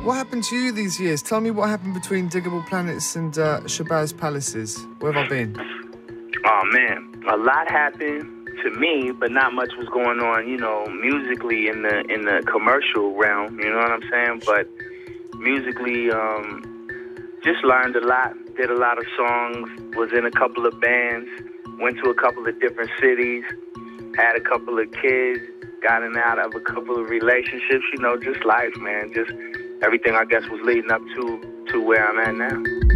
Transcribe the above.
what happened to you these years? Tell me what happened between Digable Planets and Shabazz Palaces. Where have I been? Oh, man. A lot happened to me, but not much was going on, you know, musically in the commercial realm, you know what I'm saying? But musically, just learned a lot, did a lot of songs, was in a couple of bands, went to a couple of different cities, had a couple of kids, gotten out of a couple of relationships, you know, just life, man. Just everything, I guess, was leading up to where I'm at now.